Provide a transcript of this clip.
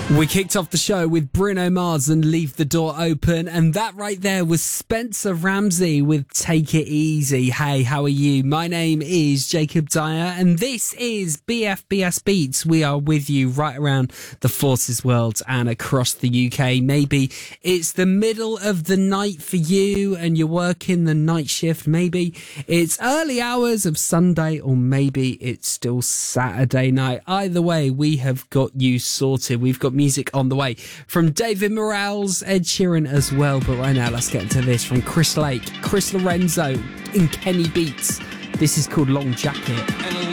We kicked off the show with Bruno Mars and Leave the Door Open, and that right there was Spencer Ramsey with Take It Easy. Hey, how are you? My name is Jacob Dyer, and this is BFBS Beats. We are with you right around the Forces world and across the UK. Maybe it's the middle of the night for you and you're working the night shift. Maybe it's early hours of Sunday, or maybe it's still Saturday night. Either way, we have got you sorted. We've got music on the way from David Morales, Ed Sheeran as well. But right now, let's get into this from Chris Lake, Chris Lorenzo, and Kenny Beats. This is called Long Jacket.